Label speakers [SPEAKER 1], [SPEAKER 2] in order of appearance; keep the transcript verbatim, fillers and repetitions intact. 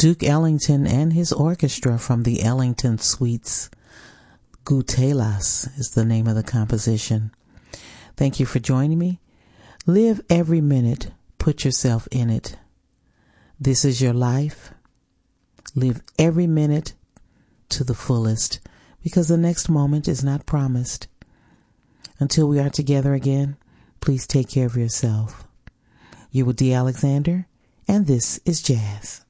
[SPEAKER 1] Duke Ellington and his orchestra from the Ellington Suites. Gutelas is the name of the composition. Thank you for joining me. Live every minute. Put yourself in it. This is your life. Live every minute to the fullest, because the next moment is not promised. Until we are together again, please take care of yourself. You were Dee Alexander, and this is Jazz.